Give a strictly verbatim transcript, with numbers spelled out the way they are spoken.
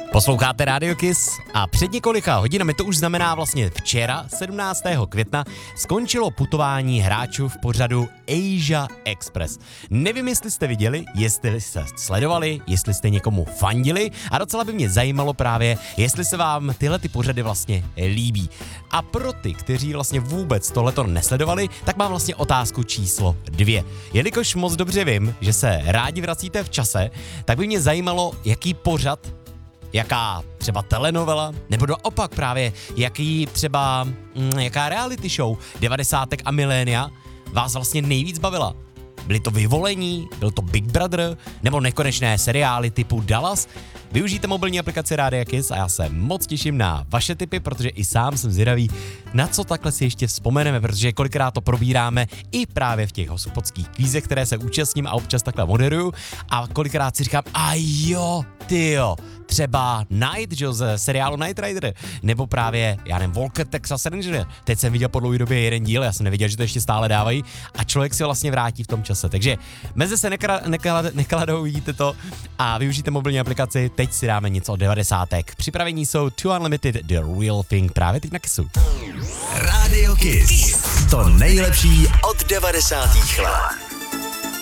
Posloucháte Radio Kiss a před několika hodinami, to už znamená vlastně včera, sedmnáctého května, skončilo putování hráčů v pořadu Asia Express. Nevím, jestli jste viděli, jestli jste sledovali, jestli jste někomu fandili a docela by mě zajímalo právě, jestli se vám tyhle ty pořady vlastně líbí. A pro ty, kteří vlastně vůbec tohleto nesledovali, tak mám vlastně otázku číslo dvě. Jelikož moc dobře vím, že se rádi vracíte v čase, tak by mě zajímalo, jaký pořad, jaká třeba telenovela, nebo naopak právě, jaký třeba, mm, jaká reality show devadesátek a milénia vás vlastně nejvíc bavila. Byly to Vyvolení, byl to Big Brother, nebo nekonečné seriály typu Dallas. Využijte mobilní aplikaci Rádia Kiss a já se moc těším na vaše tipy, protože i sám jsem zvědavý, na co takhle si ještě vzpomeneme, protože kolikrát to probíráme i právě v těch hospodských kvízech, které se účastním a občas takhle moderuju a kolikrát si říkám, a jo, tyjo, třeba Night, že ze seriálu Knight Rider, nebo právě, já nevím, Walker Texas Ranger. Teď jsem viděl po dlouhé době jeden díl, já jsem nevěděl, že to ještě stále dávají a člověk si vlastně vrátí v tom čase. Takže meze se nekra, nekla, nekladou, vidíte to, a využijte mobilní aplikaci, teď si dáme něco od devadesátek. Připravení jsou Two Unlimited, The Real Thing, právě teď na Kissu. Radio Kiss, to nejlepší od devadesátých let.